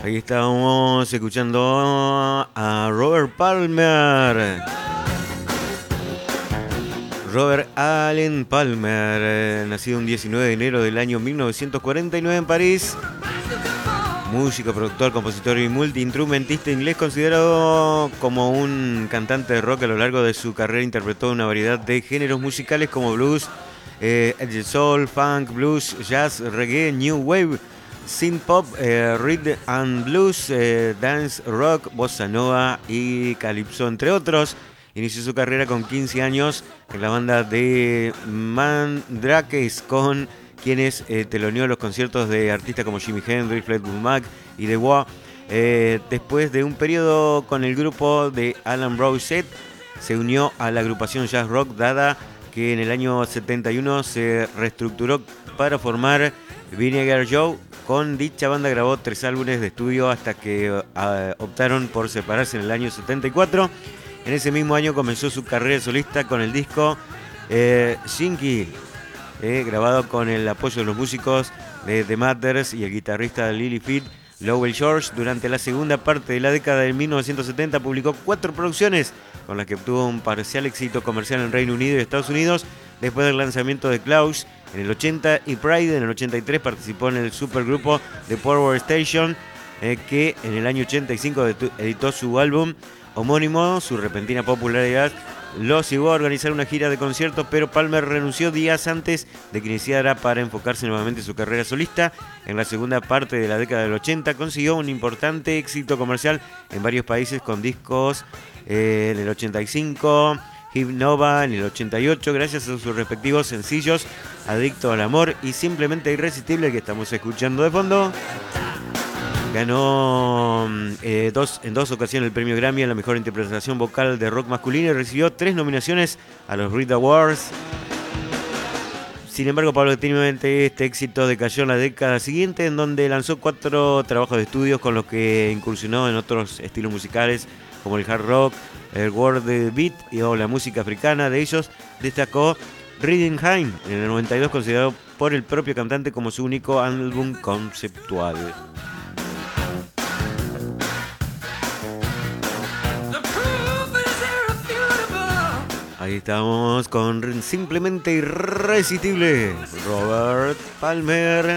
Ahí estamos escuchando a Robert Palmer. Robert Allen Palmer, nacido un 19 de enero del año 1949 en París. Músico, productor, compositor y multiinstrumentista inglés, considerado como un cantante de rock. A lo largo de su carrera interpretó una variedad de géneros musicales como blues, soul, funk, blues, jazz, reggae, new wave, synth pop, rhythm and blues, dance, rock, bossa nova y calypso, entre otros. Inició su carrera con 15 años en la banda de Mandrakes, con quienes teloneó los conciertos de artistas como Jimi Hendrix, Fleetwood Mac y The Who. Después de un periodo con el grupo de Alan Browsett, se unió a la agrupación Jazz Rock Dada, que en el año 71 se reestructuró para formar Vinegar Joe. Con dicha banda grabó 3 álbumes de estudio hasta que optaron por separarse en el año 74. En ese mismo año comenzó su carrera solista con el disco Shinky, grabado con el apoyo de los músicos de The Matters y el guitarrista Lily Feed, Lowell George. Durante la segunda parte de la década de 1970 publicó 4 producciones con las que obtuvo un parcial éxito comercial en Reino Unido y Estados Unidos. Después del lanzamiento de Klaus en el 80 y Pride en el 83, participó en el supergrupo The Power Station, que en el año 85 editó su álbum homónimo. Su repentina popularidad lo llevó a organizar una gira de conciertos, pero Palmer renunció días antes de que iniciara para enfocarse nuevamente en su carrera solista. En la segunda parte de la década del 80 consiguió un importante éxito comercial en varios países con discos en el 85, Hip Nova en el 88, gracias a sus respectivos sencillos Adicto al Amor y Simplemente Irresistible, que estamos escuchando de fondo. Ganó en dos ocasiones el premio Grammy a la mejor interpretación vocal de rock masculino y recibió 3 nominaciones a los Brit Awards. Sin embargo, paulatinamente este éxito decayó en la década siguiente, en donde lanzó 4 trabajos de estudios con los que incursionó en otros estilos musicales como el hard rock, el world beat o la música africana. De ellos destacó Riding High en el 92, considerado por el propio cantante como su único álbum conceptual. Ahí estamos con Simplemente Irresistible, Robert Palmer.